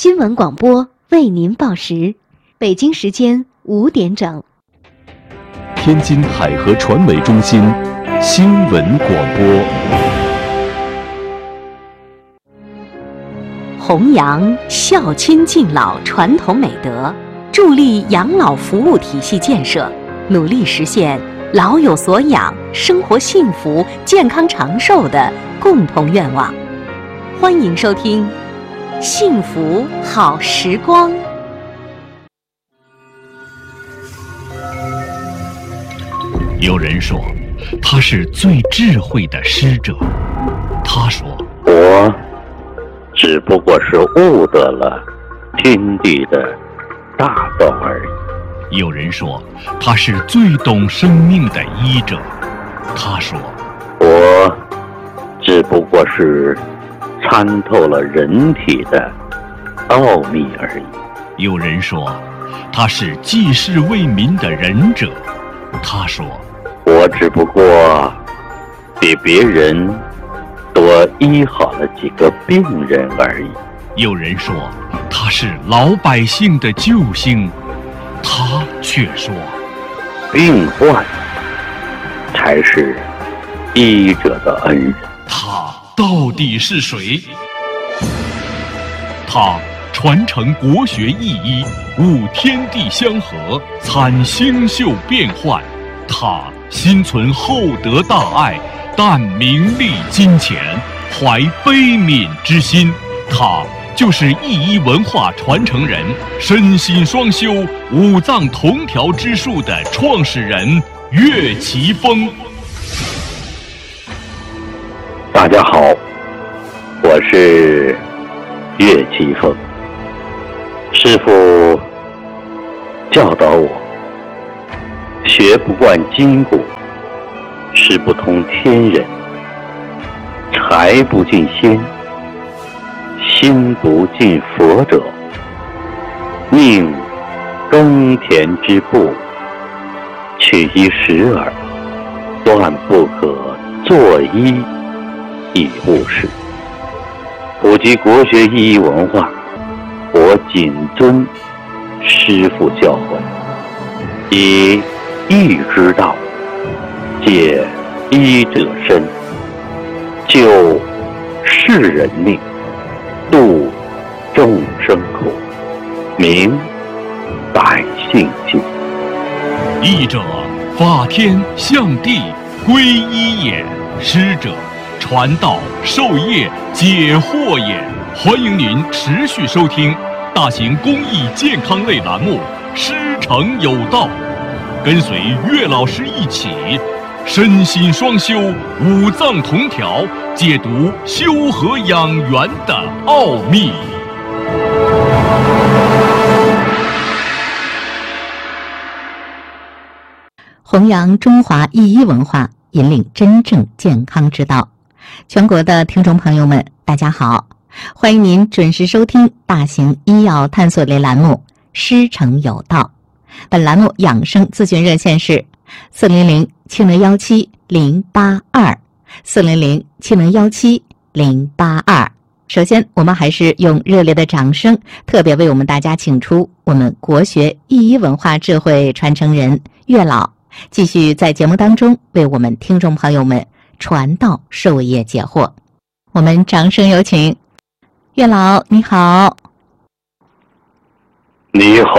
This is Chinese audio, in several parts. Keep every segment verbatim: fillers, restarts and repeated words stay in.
新闻广播为您报时，北京时间五点整。 天津海河传媒中心新闻广播。 弘扬孝亲敬老传统美德，助力养老服务体系建设，努力实现老有所养、生活幸福、健康长寿的共同愿望。欢迎收听《幸福好时光》。 有人说，他是最智慧的师者。他说， 我只不过是悟得了天地的大道而已。 有人说，他是最懂生命的医者。他说， 我只不过是参透了人体的奥秘而已。 有人说，他是济世为民的仁者。他说， 我只不过比别人多医好了几个病人而已。 有人说，他是老百姓的救星。他却说， 病患才是医者的恩人。 他到底是谁？他传承国学意医，悟天地相合，参星宿变幻。他心存厚德大爱，淡名利金钱，怀悲悯之心。他就是意医文化传承人，身心双修、五脏同调之术的创始人岳奇峰。 大家好，我是岳奇峰。师父教导我，学不惯筋骨，识不通天人，财不进仙，心不进佛者，宁耕田之步，取一时耳，断不可作医以务事。普及国学意义文化，我谨遵师父教诲，以义之道解医者身，救世人命，度众生苦，明百姓心。 医者，法天象地，归一也；师者，传道授业解惑也。欢迎您持续收听大型公益健康类栏目《师承有道》，跟随岳老师一起身心双修、五脏同调，解读修和养元的奥秘。 弘扬中华医医文化，引领真正健康之道。全国的听众朋友们，大家好，欢迎您准时收听大型医药探索类栏目《师承有道》。本栏目养生咨询热线是四零零七零幺七零八二，四零零七零幺七零八二。首先，我们还是用热烈的掌声，特别为我们大家请出我们国学意医文化智慧传承人岳老，继续在节目当中为我们听众朋友们传道授业解惑。我们掌声有请岳老，你好。 你好，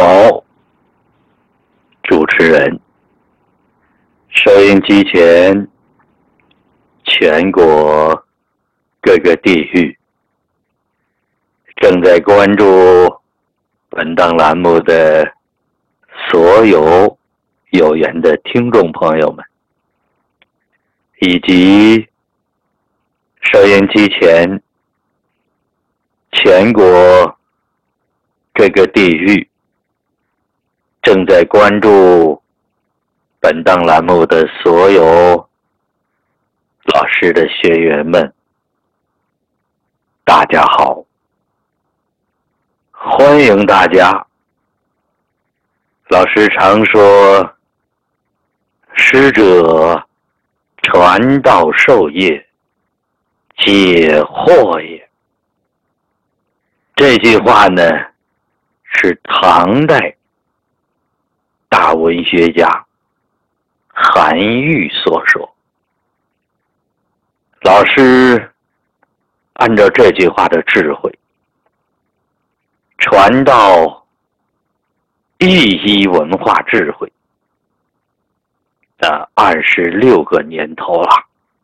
主持人。收音机前，全国各个地域正在关注本档栏目的所有有缘的听众朋友们，以及收音机前全国各个地域正在关注本档栏目的所有老师的学员们，大家好，欢迎大家。老师常说，师者传道授业解惑也。 这句话呢，是唐代大文学家韩愈所说。老师按照这句话的智慧，传道一一文化智慧的二十六个年头了。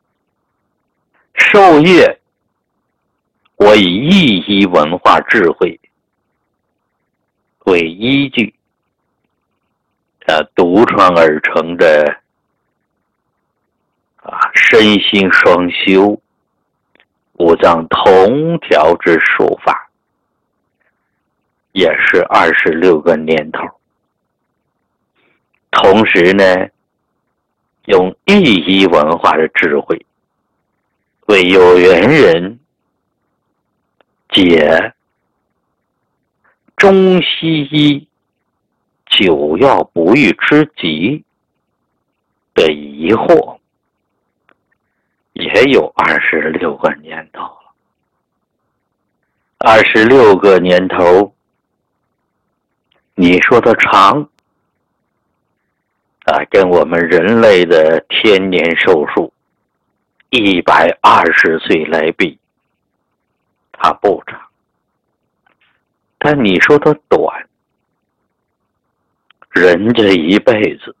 授业，我以一一文化智慧为依据，呃，独创而成的啊，身心双修、五脏同调之术法，也是二十六个年头。同时呢，用一一文化的智慧，为有缘人解中西医九药不愈之急的疑惑，也有二十六个年头了。二十六个年头，你说的长啊，跟我们人类的天年寿数一百二十岁来比，它不长。但你说的短，人这一辈子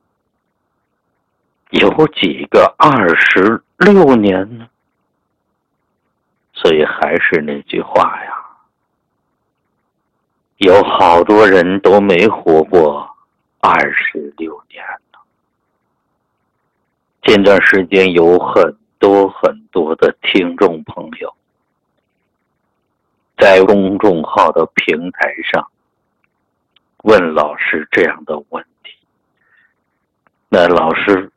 有几个二十六年呢？所以还是那句话呀，有好多人都没活过二十六年呢。近段时间有很多很多的听众朋友在公众号的平台上问老师这样的问题，那老师